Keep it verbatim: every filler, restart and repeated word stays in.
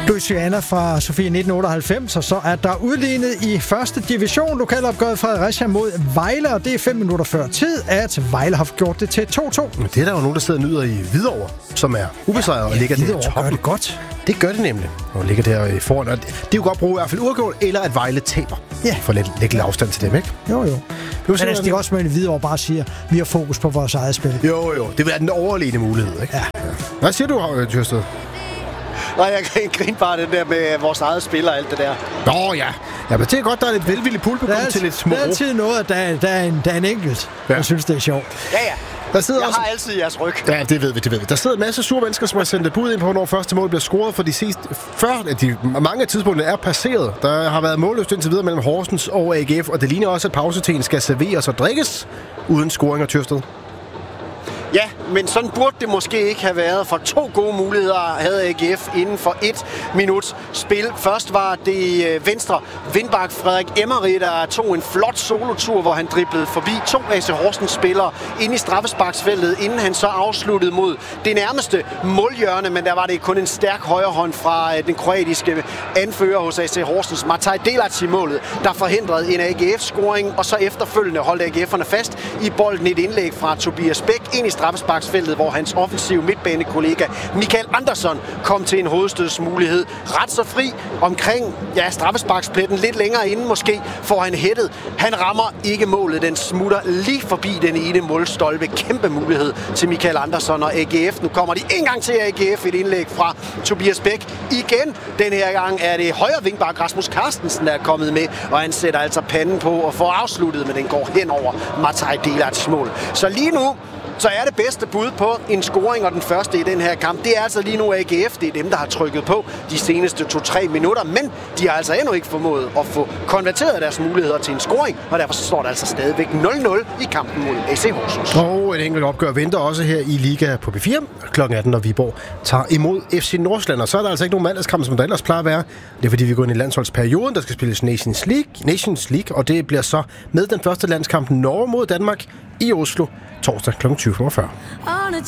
Luciana fra Sofie nitten otteoghalvfems, og så er der udlignet i første division. Lokalopgøret Fredericia mod Vejle, og det er fem minutter før tid, at Vejle har gjort det til to to. Men det er der jo nogen, der sidder og nyder i Hvidovre, som er ubesejret ja, og ligger der i toppen. Gør det godt. Det gør det nemlig, og ligger der foran. Og det er jo godt bruge i hvert fald uafgjort, eller at Vejle taber. Ja. For lidt, lidt afstand til dem, ikke? Jo, jo. Men altså, det er også med en Hvidovre bare siger, vi har fokus på vores eget spil. Jo, jo. Det vil være den overlegne mulighed, ikke? Ja. Hvad siger du, Tjørsted? Nej, jeg griner bare den der med vores eget spil og alt det der. Nå ja. Ja, men det er godt, der er lidt velvillig publikum til lidt små. Der er altid noget, at der, der, er, en, der er en enkelt, ja. Jeg synes, det er sjovt. Ja, ja. Der sidder jeg også... har altid jeres ryg. Ja, det ved vi, det ved vi. Der sidder en masse sure mennesker, som har sendt et bud ind på, hvornår første mål bliver scoret, for de sidste... Før de mange af tidspunkterne er passeret. Der har været målløst indtil videre mellem Horsens og A G F, og det ligner også, at pausetiden skal serveres og drikkes uden scoring og Tjørsted. Ja, men sådan burde det måske ikke have været, for to gode muligheder havde A G F inden for et minut spil. Først var det venstre vindbak Frederik Emery, der tog en flot solotur, hvor han driblede forbi to A C Horsens spillere ind i straffesparksfeltet, inden han så afsluttede mod det nærmeste målhjørne, men der var det kun en stærk højrehånd fra den kroatiske anfører hos A C Horsens, Mataj Delac i målet, der forhindrede en A G F-scoring, og så efterfølgende holdt A G F'erne fast i bolden et indlæg fra Tobias Bæk ind i straffesparksfeltet, hvor hans offensive midtbanekollega Michael Andersson kom til en hovedstødsmulighed. Ret så fri omkring ja, straffesparkspletten, lidt længere inden måske, får han hættet. Han rammer ikke målet, den smutter lige forbi den ene målstolpe. Kæmpe mulighed til Michael Andersson og A G F. Nu kommer de en gang til A G F, et indlæg fra Tobias Bæk. Igen, den her gang er det højre vingbak Rasmus Carstensen, der er kommet med, og han sætter altså panden på og får afsluttet, men den går hen over Mataj Delacs mål. Så lige nu så er det bedste bud på en scoring, og den første i den her kamp, det er altså lige nu A G F. Det er dem, der har trykket på de seneste to-tre minutter, men de har altså endnu ikke formået at få konverteret deres muligheder til en scoring, og derfor står der altså stadigvæk nul nul i kampen mod A C Horsens. Og et enkelt opgør venter også her i Liga på B fire klokken atten, når Viborg tager imod F C Nordsjælland. Og så er der altså ikke nogen mandagskamp, som der ellers plejer at være. Det er fordi, vi går ind i landsholdsperioden, der skal spilles Nations League, Nations League, og det bliver så med den første landskamp Norge mod Danmark i Oslo torsdag klokken tyve femogfyrre.